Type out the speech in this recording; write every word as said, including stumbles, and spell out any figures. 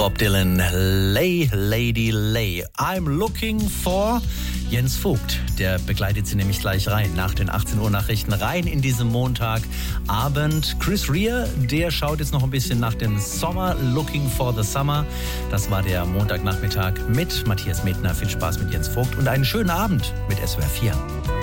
Bob Dylan, Lay, Lady, Lay. I'm looking for Jens Vogt. Der begleitet sie nämlich gleich rein, nach den achtzehn Uhr Nachrichten, rein in diesen Montagabend. Chris Rea, der schaut jetzt noch ein bisschen nach dem Sommer, Looking for the Summer. Das war der Montagnachmittag mit Matthias Medtner. Viel Spaß mit Jens Vogt und einen schönen Abend mit S W R vier.